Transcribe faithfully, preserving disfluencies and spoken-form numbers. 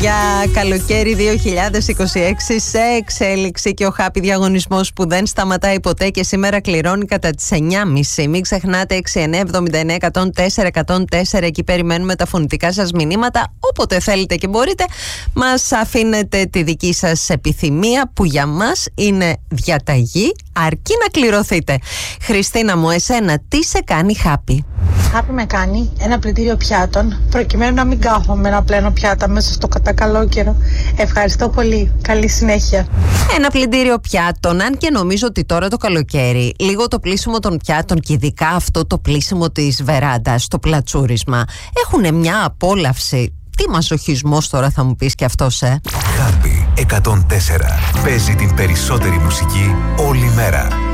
Για καλοκαίρι δύο χιλιάδες είκοσι έξι σε εξέλιξη και ο Happy διαγωνισμός που δεν σταματάει ποτέ και σήμερα κληρώνει κατά τις εννιά και μισή. Μην ξεχνάτε έξι εννιά εβδομήντα εννιά εκατόν τέσσερα εκατόν τέσσερα, εκεί περιμένουμε τα φωνητικά σας μηνύματα. Όποτε θέλετε και μπορείτε μας αφήνετε τη δική σας επιθυμία που για μας είναι διαταγή, αρκεί να κληρωθείτε. Χριστίνα μου, εσένα τι σε κάνει Happy? Happy με κάνει ένα πλυντήριο πιάτων προκειμένου να μην κάθομαι να πλένω πιάτα μέσα στο κατά καλό καιρό. Ευχαριστώ πολύ. Καλή συνέχεια. Ένα πλυντήριο πιάτων, αν και νομίζω ότι τώρα το καλοκαίρι λίγο το πλύσιμο των πιάτων και ειδικά αυτό το πλύσιμο της βεράντας, το πλατσούρισμα, έχουν μια απόλαυση. Τι μασοχισμός τώρα θα μου πεις και αυτός, ε? Happy εκατόν τέσσερα. Παίζει την περισσότερη μουσική όλη μέρα.